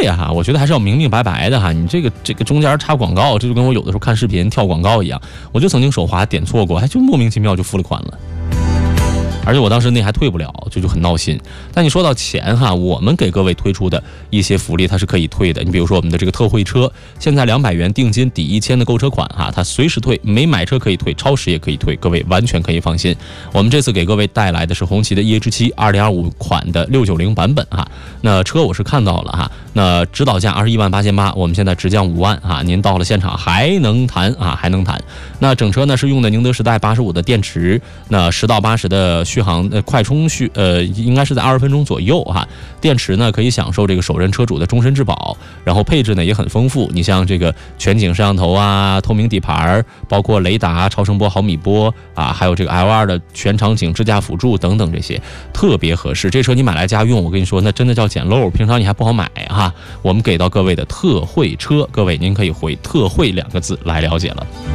对哈，我觉得还是要明明白白的哈，你这个中间插广告，这就跟我有的时候看视频跳广告一样，我就曾经手滑点错过，就莫名其妙就付了款了。而且我当时那还退不了，就很闹心。但你说到钱哈，我们给各位推出的一些福利它是可以退的。你比如说我们的这个特惠车，现在200元定金抵1000的购车款哈，它随时退，没买车可以退，超时也可以退，各位完全可以放心。我们这次给各位带来的是红旗的 EH7 2025款的690版本哈，那车我是看到了哈，那指导价21.88万，我们现在直降5万哈，您到了现场还能谈啊，还能谈。那整车呢是用的宁德时代85的电池，那10到80的续航快充应该是在20分钟左右哈。电池呢可以享受这个首任车主的终身质保，然后配置呢也很丰富。你像这个全景摄像头啊、透明底盘，包括雷达、超声波、毫米波啊，还有这个 L2 的全场景支架辅助等等，这些特别合适。这车你买来家用，我跟你说那真的叫捡漏，平常你还不好买哈。我们给到各位的特惠车，各位您可以回特惠2个字来了解了。